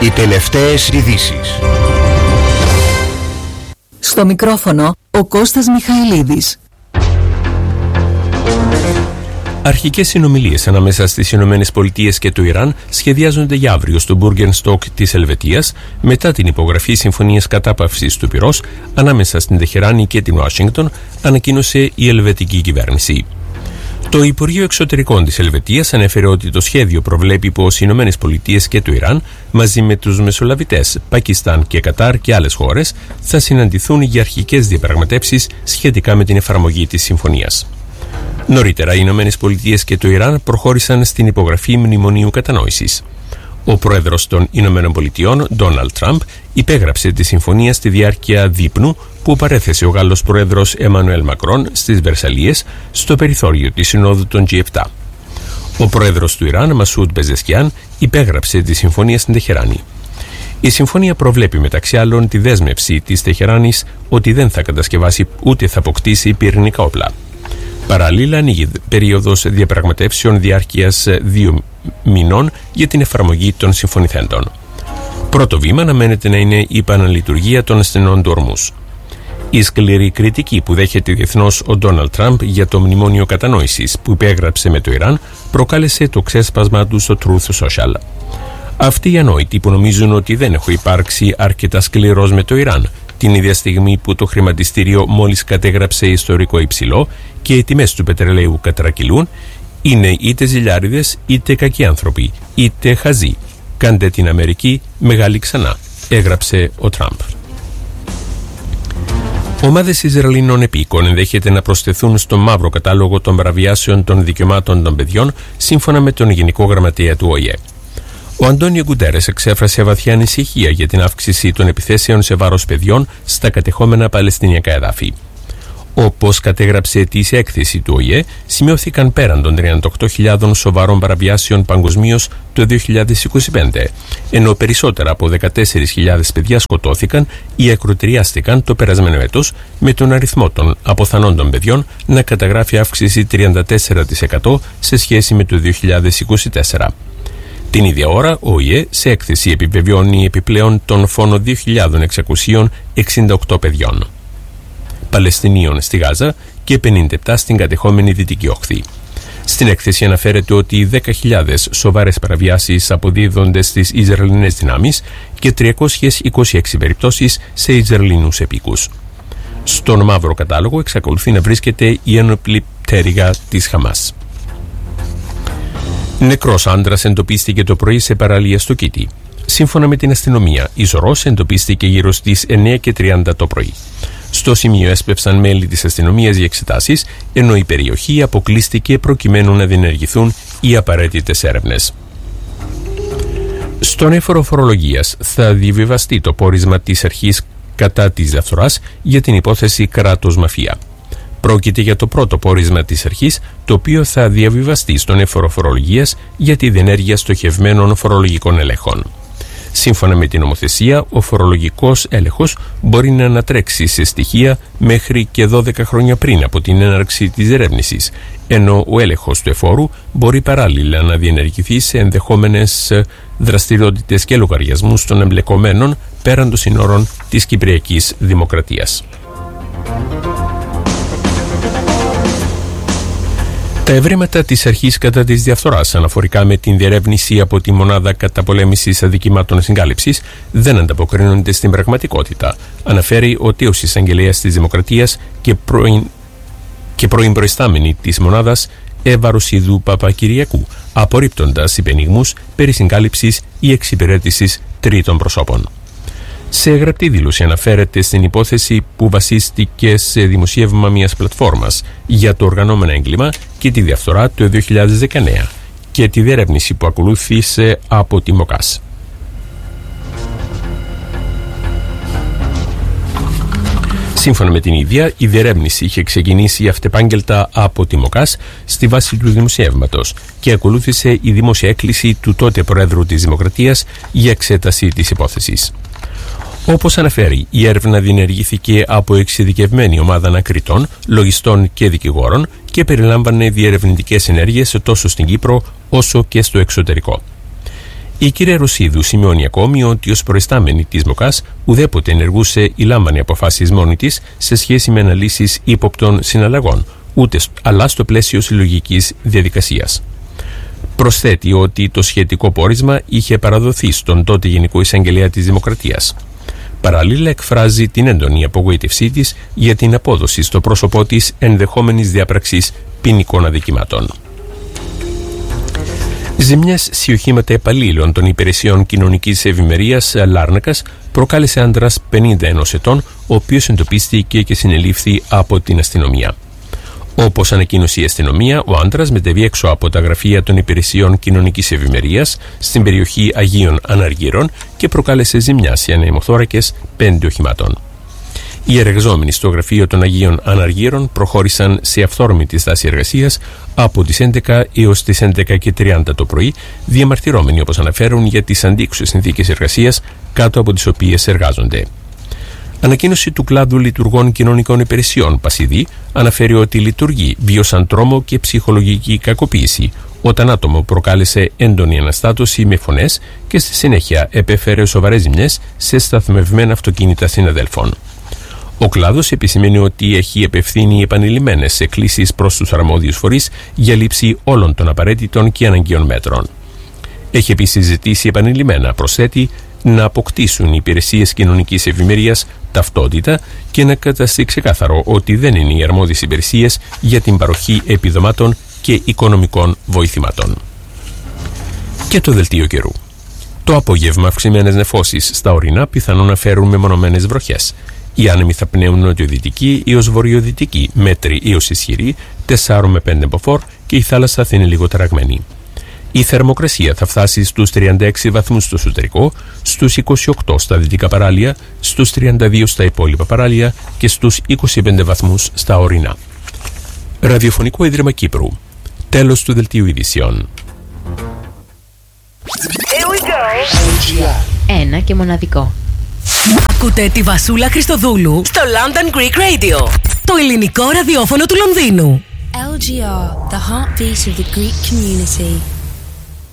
Οι τελευταίες ειδήσεις. Στο μικρόφωνο ο Κώστας Μιχαηλίδης. Αρχικές συνομιλίες ανάμεσα στις Ηνωμένες Πολιτείες και το Ιράν σχεδιάζονται για αύριο στο Μπούργενστοκ της Ελβετίας μετά την υπογραφή συμφωνίας κατάπαυσης του πυρός ανάμεσα στην Τεχεράνη και την Ουάσιγκτον, ανακοίνωσε η ελβετική κυβέρνηση. Το Υπουργείο Εξωτερικών της Ελβετίας ανέφερε ότι το σχέδιο προβλέπει πως οι Ηνωμένες Πολιτείες και το Ιράν, μαζί με τους μεσολαβητές Πακιστάν και Κατάρ και άλλες χώρες, θα συναντηθούν για αρχικές διαπραγματεύσεις σχετικά με την εφαρμογή της συμφωνίας. Νωρίτερα, οι Ηνωμένες Πολιτείες και το Ιράν προχώρησαν στην υπογραφή μνημονίου κατανόησης. Ο πρόεδρος των Ηνωμένων Πολιτειών, Ντόναλντ Τραμπ, υπέγραψε τη συμφωνία στη διάρκεια δείπνου που παρέθεσε ο Γάλλος πρόεδρος Εμμανουέλ Μακρόν στις Βερσαλίες στο περιθώριο της Συνόδου των G7. Ο πρόεδρος του Ιράν, Μασούντ Πεζεσκιάν, υπέγραψε τη συμφωνία στην Τεχεράνη. Η συμφωνία προβλέπει μεταξύ άλλων τη δέσμευση της Τεχεράνης ότι δεν θα κατασκευάσει ούτε θα αποκτήσει πυρηνικά όπλα. Παράλληλα, ανοίγει περίοδος διαπραγματεύσεων διάρκειας 2 μηνών για την εφαρμογή των συμφωνηθέντων. Πρώτο βήμα αναμένεται να είναι η επαναλειτουργία των στενών του Ορμούς. Η σκληρή κριτική που δέχεται διεθνώς ο Ντόναλντ Τραμπ για το μνημόνιο κατανόησης που υπέγραψε με το Ιράν προκάλεσε το ξέσπασμα του στο Truth Social. Αυτοί οι ανόητοι που νομίζουν ότι δεν έχω υπάρξει αρκετά σκληρός με το Ιράν, την ίδια στιγμή που το χρηματιστήριο μόλις κατέγραψε ιστορικό υψηλό και οι τιμές του πετρελαίου κατρακυλούν, είναι είτε ζηλιάριδες είτε κακοί άνθρωποι, είτε χαζοί. Κάντε την Αμερική μεγάλη ξανά, έγραψε ο Τραμπ. Ομάδες Ισραηλινών επίκων ενδέχεται να προσθεθούν στο μαύρο κατάλογο των παραβιάσεων των δικαιωμάτων των παιδιών, σύμφωνα με τον Γενικό Γραμματέα του ΟΗΕ. Ο Αντώνιο Γκουντέρες εξέφρασε βαθιά ανησυχία για την αύξηση των επιθέσεων σε βάρος παιδιών στα κατεχόμενα παλαιστινιακά εδάφη. Όπως κατέγραψε ετήσια έκθεση του ΟΗΕ, σημειώθηκαν πέραν των 38.000 σοβαρών παραβιάσεων παγκοσμίως το 2025, ενώ περισσότερα από 14.000 παιδιά σκοτώθηκαν ή ακροτηριάστηκαν το περασμένο έτος, με τον αριθμό των αποθανόντων παιδιών να καταγράφει αύξηση 34% σε σχέση με το 2024. Την ίδια ώρα, ο ΟΗΕ σε έκθεση επιβεβαιώνει επιπλέον τον φόνο 2.668 παιδιών Παλαιστινίων στη Γάζα και 57 στην κατεχόμενη Δυτική Όχθη. Στην έκθεση αναφέρεται ότι 10.000 σοβαρές παραβιάσεις αποδίδονται στις Ισραηλινές δυνάμεις και 326 περιπτώσεις σε Ισραηλινούς επίκους. Στον μαύρο κατάλογο εξακολουθεί να βρίσκεται η ένοπλη πτέρυγα της Χαμάς. Νεκρός άντρας εντοπίστηκε το πρωί σε παραλία στο Κίτι. Σύμφωνα με την αστυνομία, η ζωρός εντοπίστηκε γύρω στις 9:30 το πρωί. Στο σημείο έσπευσαν μέλη της αστυνομίας για εξετάσεις, ενώ η περιοχή αποκλείστηκε προκειμένου να διενεργηθούν οι απαραίτητες έρευνες. Στον έφορο φορολογίας θα διαβιβαστεί το πόρισμα της αρχής κατά της διαφθοράς για την υπόθεση κράτος μαφία. Πρόκειται για το πρώτο πόρισμα της αρχής, το οποίο θα διαβιβαστεί στον έφορο φορολογίας για τη διενέργεια στοχευμένων φορολογικών ελέγχων. Σύμφωνα με την νομοθεσία, ο φορολογικός έλεγχος μπορεί να ανατρέξει σε στοιχεία μέχρι και 12 χρόνια πριν από την έναρξη της ερεύνησης, ενώ ο έλεγχος του εφόρου μπορεί παράλληλα να διενεργηθεί σε ενδεχόμενες δραστηριότητες και λογαριασμούς των εμπλεκομένων πέραν των συνόρων της Κυπριακής Δημοκρατίας. Τα ευρήματα της αρχής κατά της διαφθοράς αναφορικά με την διερεύνηση από τη Μονάδα Καταπολέμησης Αδικημάτων Συγκάλυψης δεν ανταποκρίνονται στην πραγματικότητα, αναφέρει ο τέος εισαγγελέας της Δημοκρατίας και πρώην προϊστάμενη της Μονάδας Εύα Ρωσίδου Παπακυριακού, απορρίπτοντας υπενιγμούς περί συγκάλυψης ή εξυπηρέτησης τρίτων προσώπων. Σε γραπτή δήλωση αναφέρεται στην υπόθεση που βασίστηκε σε δημοσίευμα μιας πλατφόρμας για το οργανωμένο έγκλημα και τη διαφθορά το 2019 και τη διερεύνηση που ακολούθησε από τη ΜΟΚΑΣ. Σύμφωνα με την ίδια, η διερεύνηση είχε ξεκινήσει αυτεπάγγελτα από τη ΜΟΚΑΣ στη βάση του δημοσιεύματος και ακολούθησε η δημόσια έκκληση του τότε Προέδρου της Δημοκρατίας για εξέταση της υπόθεσης. Όπως αναφέρει, η έρευνα διενεργήθηκε από εξειδικευμένη ομάδα ανακριτών, λογιστών και δικηγόρων και περιλάμβανε διερευνητικές ενέργειες τόσο στην Κύπρο όσο και στο εξωτερικό. Η κυρία Ρωσίδου σημειώνει ακόμη ότι ως προϊστάμενη της ΜΟΚΑΣ ουδέποτε ενεργούσε ή λάμβανε αποφάσεις μόνη της σε σχέση με αναλύσεις ύποπτων συναλλαγών, αλλά στο πλαίσιο συλλογικής διαδικασίας. Προσθέτει ότι το σχετικό πόρισμα είχε παραδοθεί στον τότε Γενικό Εισαγγελέα της Δημοκρατίας. Παράλληλα, εκφράζει την έντονη απογοήτευσή της για την απόδοση στο πρόσωπό της ενδεχόμενης διάπραξης ποινικών αδικημάτων. Ζημιές σε οχήματα υπαλλήλων των υπηρεσιών κοινωνικής ευημερίας Λάρνακας προκάλεσε άντρας 51 ετών, ο οποίος εντοπίστηκε και συνελήφθη από την αστυνομία. Όπως ανακοίνωσε η αστυνομία, ο άντρας μετέβη έξω από τα γραφεία των υπηρεσιών κοινωνικής ευημερίας στην περιοχή Αγίων Αναργύρων και προκάλεσε ζημιά σε ανεμοθώρακες 5 οχημάτων. Οι εργαζόμενοι στο γραφείο των Αγίων Αναργύρων προχώρησαν σε αυθόρμητη στάση εργασίας από τις 11 έως τις 11:30 το πρωί, διαμαρτυρώμενοι, όπως αναφέρουν, για τις αντίξωες συνθήκες εργασίας κάτω από τις οποίες εργάζονται. Ανακοίνωση του κλάδου λειτουργών κοινωνικών υπηρεσιών Πασιδί αναφέρει ότι οι λειτουργοί βίωσαν τρόμο και ψυχολογική κακοποίηση όταν άτομο προκάλεσε έντονη αναστάτωση με φωνές και στη συνέχεια επέφερε σοβαρές ζημιές σε σταθμευμένα αυτοκίνητα συναδέλφων. Ο κλάδος επισημαίνει ότι έχει επευθύνει επανειλημμένες εκκλήσεις προς τους αρμόδιους φορείς για λήψη όλων των απαραίτητων και αναγκαίων μέτρων. Έχει επίσης ζητήσει επανειλημμένα, προσθέτει, να αποκτήσουν οι υπηρεσίες κοινωνικής ευημερίας ταυτότητα και να καταστεί ξεκάθαρο ότι δεν είναι οι αρμόδιες υπηρεσίες για την παροχή επιδομάτων και οικονομικών βοηθημάτων. Και το δελτίο καιρού. Το απόγευμα αυξημένες νεφώσεις στα ορεινά πιθανόν να φέρουν μεμονωμένες βροχές. Οι άνεμοι θα πνέουν νοτιοδυτική έως βορειοδυτική, μέτρη έως ισχυρή, 4 με 5 μποφόρ και η θάλασσα θα είναι λίγο ταραγμένη. Η θερμοκρασία θα φτάσει στους 36 βαθμούς στο εσωτερικό, στους 28 στα δυτικά παράλια, στους 32 στα υπόλοιπα παράλια και στους 25 βαθμούς στα ορεινά. Ραδιοφωνικό Ίδρυμα Κύπρου. Τέλος του δελτίου ειδήσεων. Ένα και μοναδικό. Ακούτε τη Βασούλα Χριστοδούλου στο London Greek Radio, το ελληνικό ραδιόφωνο του Λονδίνου. LGR, the heartbeat of the Greek community.